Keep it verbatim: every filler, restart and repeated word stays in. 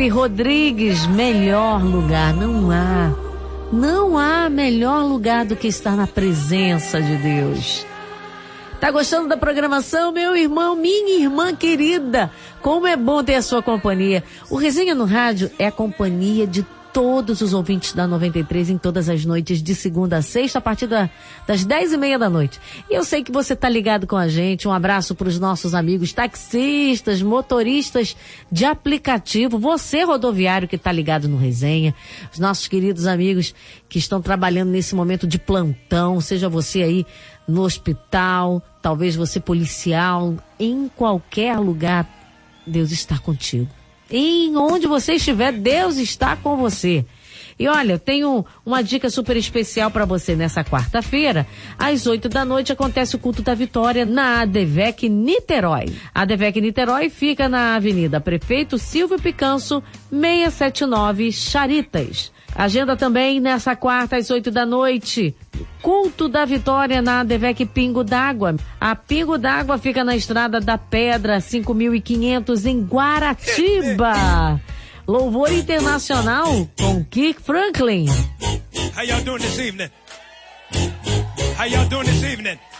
Felipe Rodrigues, melhor lugar, não há, não há melhor lugar do que estar na presença de Deus. Tá gostando da programação, meu irmão, minha irmã querida? Como é bom ter a sua companhia. O Resenha no Rádio é a companhia de todos os ouvintes da noventa e três em todas as noites de segunda a sexta, a partir da, das dez e meia da noite. E eu sei que você tá ligado com a gente. Um abraço para os nossos amigos taxistas, motoristas de aplicativo, você rodoviário que tá ligado no Resenha, os nossos queridos amigos que estão trabalhando nesse momento de plantão, seja você aí no hospital, talvez você policial, em qualquer lugar, Deus está contigo. Em onde você estiver, Deus está com você. E olha, eu tenho uma dica super especial para você nessa quarta-feira. Às oito da noite acontece o culto da vitória na ADVEC Niterói. A ADVEC Niterói fica na Avenida Prefeito Silvio Picanso, seiscentos e setenta e nove, Charitas. Agenda também nessa quarta às oito da noite. Culto da Vitória na ADVEC Pingo d'Água. A Pingo d'Água fica na Estrada da Pedra, cinco mil e quinhentos, em Guaratiba. Louvor internacional com Kirk Franklin. How y'all doing this evening? How y'all doing this evening?